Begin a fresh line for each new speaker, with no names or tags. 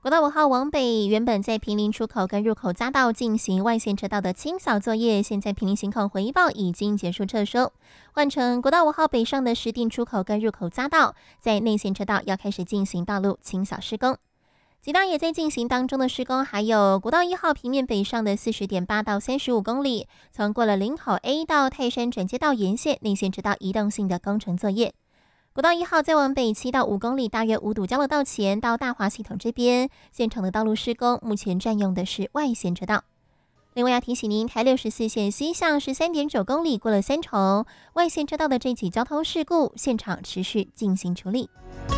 国道5号往北，原本在坪林出口跟入口匝道进行外线车道的清扫作业，现在坪林行控回报已经结束撤收，换成国道5号北上的石碇出口跟入口匝道，在内线车道要开始进行道路清扫施工。几档也在进行当中的施工，还有国道1号平面北上的40.8到35公里，从过了林口 A 到泰山转接道沿线内线车道移动性的工程作业。国道1号再往北7到5公里，大约五堵交流道前到大华系统这边，现场的道路施工目前占用的是外线车道。另外要提醒您，台64线西向13.9公里过了三重，外线车道的这起交通事故，现场持续进行处理。